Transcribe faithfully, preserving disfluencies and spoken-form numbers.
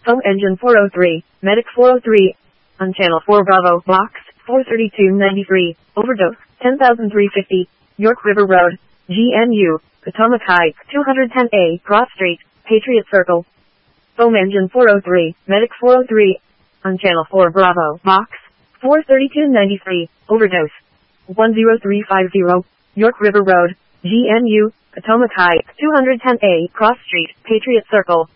Foam engine four oh three, Medic four oh three. On channel four Bravo, box four thirty-two ninety-three, overdose ten thousand three hundred fifty, York River Road, G N U, Potomac Heights two ten A, Cross Street, Patriot Circle. Foam engine four oh three, Medic four oh three. On channel four Bravo, box four thirty-two ninety-three, overdose one zero three five zero, York River Road, G N U, Potomac Heights two ten A, Cross Street, Patriot Circle.